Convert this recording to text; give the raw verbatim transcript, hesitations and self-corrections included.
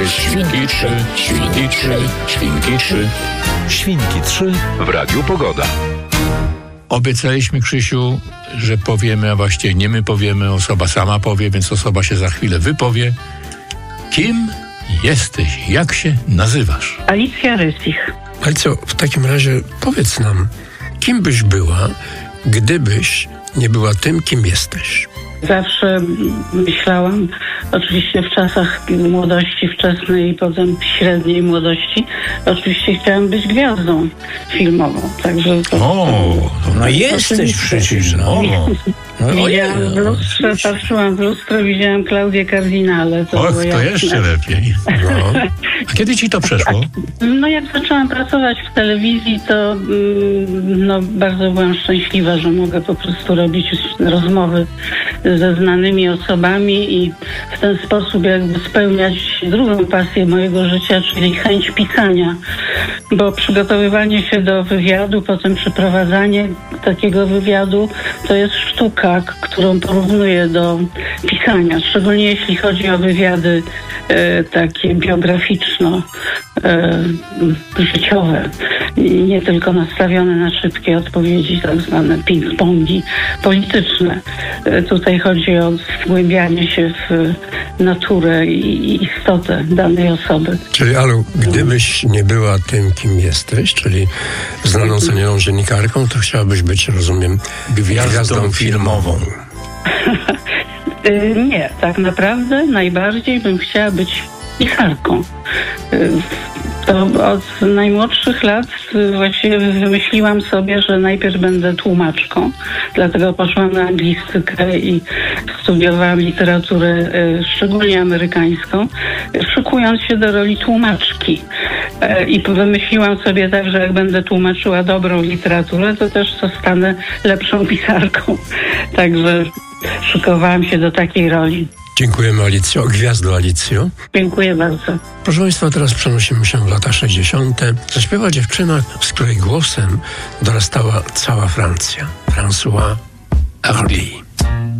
Świnki trzy, świnki trzy, świnki trzy. Świnki trzy w Radiu Pogoda. Obiecaliśmy, Krzysiu, że powiemy, a właściwie nie my powiemy, osoba sama powie, więc osoba się za chwilę wypowie. Kim jesteś? Jak się nazywasz? Alicja Rysich. Alicjo, w takim razie powiedz nam, kim byś była, gdybyś nie była tym, kim jesteś? Zawsze myślałam, oczywiście w czasach młodości wczesnej i potem średniej młodości, oczywiście chciałam być gwiazdą filmową. Także to, O, No to jesteś przecież, no. no widziałam w lustrze, patrzyłam w lustro, widziałam Klaudię Cardinale. To Och, było to jasne. jeszcze lepiej. no. A kiedy ci to przeszło? No jak zaczęłam pracować w telewizji, to mm, no, bardzo byłam szczęśliwa, że mogę po prostu robić rozmowy ze znanymi osobami i w ten sposób jakby spełniać drugą pasję mojego życia, czyli chęć pisania. Bo przygotowywanie się do wywiadu, potem przeprowadzanie takiego wywiadu, to jest sztuka, k- którą porównuję do pisania. Szczególnie jeśli chodzi o wywiady e, takie biograficzno e, życiowe. Nie tylko nastawione na szybkie odpowiedzi, tak zwane ping-pongi polityczne. E, tutaj chodzi o wgłębianie się w naturę i i istotę danej osoby. Czyli, Alu, gdybyś nie była tym, kim jesteś, czyli znaną, cenioną dziennikarką, to chciałabyś być, rozumiem, gwiazdą, gwiazdą filmową. Y, Nie, tak naprawdę najbardziej bym chciała być pisarką. Y, To od najmłodszych lat y, właściwie wymyśliłam sobie, że najpierw będę tłumaczką. Dlatego poszłam na anglistykę i studiowałam literaturę, y, szczególnie amerykańską, y, szykując się do roli tłumaczki. Y, I wymyśliłam sobie tak, że jak będę tłumaczyła dobrą literaturę, to też zostanę lepszą pisarką. Także szykowałam się do takiej roli. Dziękujemy, Alicjo. Gwiazdo, Alicjo. Dziękuję bardzo. Proszę Państwa, teraz przenosimy się w lata sześćdziesiąte. Zaśpiewa dziewczyna, z której głosem dorastała cała Francja. Françoise Hardy.